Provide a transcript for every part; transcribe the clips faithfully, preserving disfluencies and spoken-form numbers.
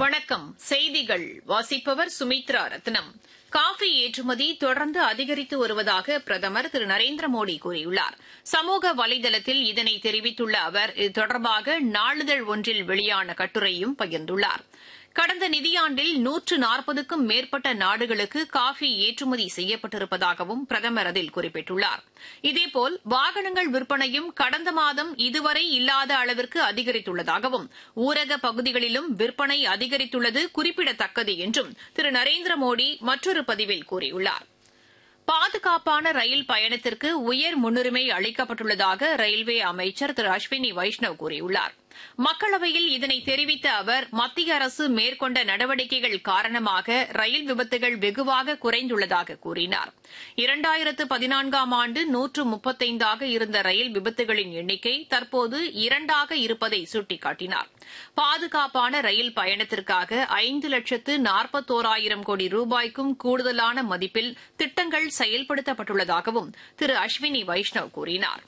வணக்கம். செய்திகள் வாசிப்பவர் சுமித்ரா ரத்னம். காஃபி ஏற்றுமதி தொடர்ந்து அதிகரித்து வருவதாக பிரதமர் திரு நரேந்திர மோடி கூறியுள்ளார். சமூக வலைதளத்தில் இதனை தெரிவித்துள்ள அவர் இது தொடர்பாக நாளிதழ் ஒன்றில் வெளியான கட்டுரையும் பகிர்ந்துள்ளார். கடந்த நிதியாண்டில் நூற்று நாற்பதுக்கும் மேற்பட்ட நாடுகளுக்கு காஃபி ஏற்றுமதி செய்யப்பட்டிருப்பதாகவும் பிரதமர் அதில் குறிப்பிட்டுள்ளார். இதேபோல் வாகனங்கள் விற்பனையும் கடந்த மாதம் இதுவரை இல்லாத அளவிற்கு அதிகரித்துள்ளதாகவும் ஊரக பகுதிகளிலும் விற்பனை அதிகரித்துள்ளது குறிப்பிடத்தக்கது என்றும் திரு நரேந்திர மோடி மற்றொரு பதிவில் கூறியுள்ளார். பாதுகாப்பான ரயில் பயணத்திற்கு உயர் முன்னுரிமை அளிக்கப்பட்டுள்ளதாக ரயில்வே அமைச்சர் திரு அஸ்வினி வைஷ்ணவ் கூறியுள்ளார். மக்களவையில் இதனை தெரிவித்த அவர் மத்திய அரசு மேற்கொண்ட நடவடிக்கைகள் காரணமாக ரயில் விபத்துகள் வெகுவாக குறைந்துள்ளதாக கூறினார். இரண்டாயிரத்து பதினான்காம் ஆண்டு நூற்று முப்பத்தைந்தாக இருந்த ரயில் விபத்துகளின் எண்ணிக்கை தற்போது இரண்டாக இருப்பதை சுட்டிக்காட்டினார். பாதுகாப்பான ரயில் பயணத்திற்காக ஐந்து லட்சத்து நாற்பத்தோராயிரம் கோடி ரூபாய்க்கும் கூடுதலான மதிப்பில் திட்டங்கள் செயல்படுத்தப்பட்டுள்ளதாகவும் திரு அஸ்வினி வைஷ்ணவ் கூறினார்.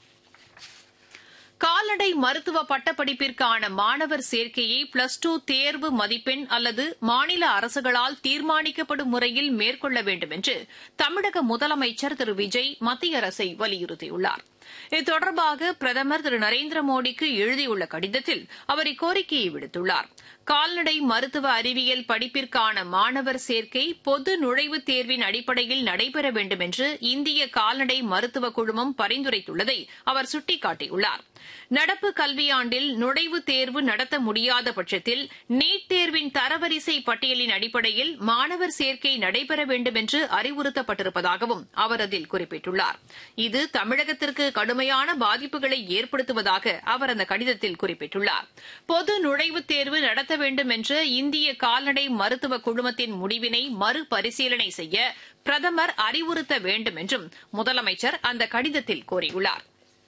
கால்நடை மருத்துவ பட்டப்படிப்பிற்கான மாணவர் சேர்க்கையை பிளஸ் டூ தேர்வு மதிப்பெண் அல்லது மாநில அரசுகளால் தீர்மானிக்கப்படும் முறையில் மேற்கொள்ள வேண்டும் என்று தமிழக முதலமைச்சர் திரு விஜய் மத்திய அரசை வலியுறுத்தியுள்ளார். இது தொடர்பாக பிரதமர் திரு நரேந்திர மோடிக்கு எழுதியுள்ள கடிதத்தில் அவர் இக்கோரிக்கையை விடுத்துள்ளார். கால்நடை மருத்துவ அறிவியல் படிப்பிற்கான மாணவர் சேர்க்கை பொது நுழைவுத் தேர்வின் அடிப்படையில் நடைபெற வேண்டும் என்று இந்திய கால்நடை மருத்துவ குழுமம் பரிந்துரைத்துள்ளதை அவர் சுட்டிக்காட்டியுள்ளார். நடப்பு கல்வியாண்டில் நுழைவுத் தேர்வு நடத்த முடியாத பட்சத்தில் நீட் தேர்வின் தரவரிசை பட்டியலின் அடிப்படையில் மாணவர் சேர்க்கை நடைபெற வேண்டும் என்று அறிவுறுத்தப்பட்டிருப்பதாகவும் அவர் அதில் குறிப்பிட்டுள்ளார். இது தமிழகத்திற்கு கடுமையான பாதிப்புகளை ஏற்படுத்துவதாக அவர் அந்த கடிதத்தில் குறிப்பிட்டுள்ளார். பொது நுழைவுத் தேர்வு நடத்த வேண்டும் என்ற இந்திய கால்நடை மருத்துவ குழுமத்தின் முடிவினை மறுபரிசீலனை செய்ய பிரதமர் அறிவுறுத்த வேண்டும் என்றும் முதலமைச்சர் அந்த கடிதத்தில் கோரியுள்ளார்.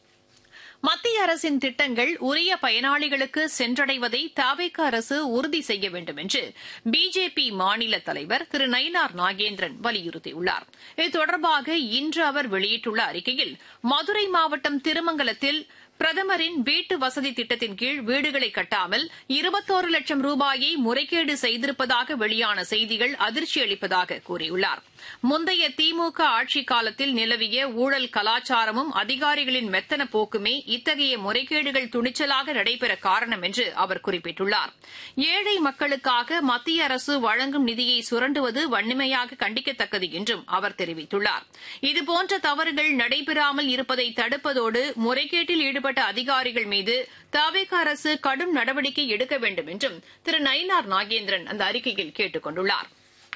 மத்திய அரசின் திட்டங்கள் உரிய பயனாளிகளுக்கு சென்றடைவதை தவேக அரசு உறுதி செய்ய வேண்டும் என்று பிஜேபி மாநில தலைவர் திரு நயினார் நாகேந்திரன் வலியுறுத்தியுள்ளார். இது தொடர்பாக இன்று அவர் வெளியிட்டுள்ள அறிக்கையில் மதுரை மாவட்டம் திருமங்கலத்தில் பிரதமரின் வீட்டு வசதி திட்டத்தின் கீழ் வீடுகளை கட்டாமல் இருபத்தோரு லட்சம் ரூபாயை முறைகேடு செய்திருப்பதாக வெளியான செய்திகள் அதிர்ச்சி அளிப்பதாக கூறியுள்ளார். முந்தைய திமுக ஆட்சிக் காலத்தில் நிலவிய ஊழல் கலாச்சாரமும் அதிகாரிகளின் மெத்தன போக்குமே இத்தகைய முறைகேடுகள் துணிச்சலாக நடைபெற காரணம் என்று அவர் குறிப்பிட்டுள்ளார். ஏழை மக்களுக்காக மத்திய அரசு வழங்கும் நிதியை சுரண்டுவது வன்மையாக கண்டிக்கத்தக்கது என்றும் அவர் தெரிவித்துள்ளார். இதுபோன்ற தவறுகள் நடைபெறாமல் இருப்பதை தடுப்பதோடு முறைகேட்டில் ஈடுபட்ட அதிகாரிகள் மீது தவேக அரசு கடும் நடவடிக்கை எடுக்க வேண்டும் என்றும் திரு நயினார் நாகேந்திரன் அந்த அறிக்கையில் கேட்டுக் கொண்டுள்ளார்.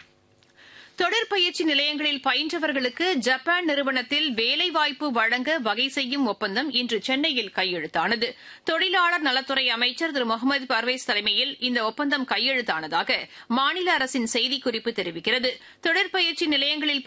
தொழிற்பயிற்சி நிலையங்களில் பயின்றவர்களுக்கு ஜப்பான் நிறுவனத்தில் வேலைவாய்ப்பு வழங்க வகை செய்யும் ஒப்பந்தம் இன்று சென்னையில் கையெழுத்தானது. தொழிலாளர் நலத்துறை அமைச்சர் திரு முகமது பர்வேஸ் தலைமையில் இந்த ஒப்பந்தம் கையெழுத்தானதாக மாநில அரசின் செய்திக்குறிப்பு தெரிவிக்கிறது. தொழிற்பயிற்சி நிலையங்களில்